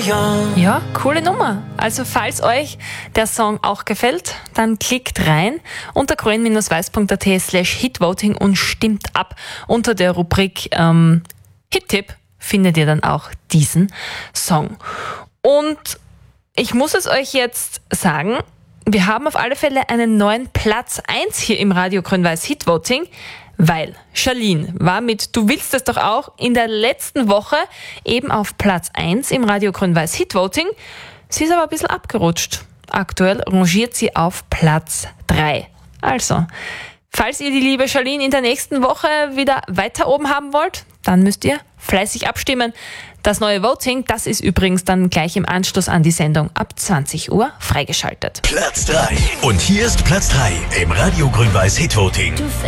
Ja, coole Nummer. Also falls euch der Song auch gefällt, dann klickt rein unter grün-weiß.at/hitvoting und stimmt ab. Unter der Rubrik Hit-Tipp findet ihr dann auch diesen Song. Und ich muss es euch jetzt sagen, wir haben auf alle Fälle einen neuen Platz 1 hier im Radio Grün-Weiß Hitvoting, weil Charlene war mit Du willst es doch auch in der letzten Woche eben auf Platz 1 im Radio Grün-Weiß Hitvoting. Sie ist aber ein bisschen abgerutscht. Aktuell rangiert sie auf Platz 3. Also, falls ihr die liebe Charlene in der nächsten Woche wieder weiter oben haben wollt, dann müsst ihr fleißig abstimmen. Das neue Voting, das ist übrigens dann gleich im Anschluss an die Sendung ab 20 Uhr freigeschaltet. Platz 3. Und hier ist Platz 3 im Radio Grün-Weiß Hitvoting.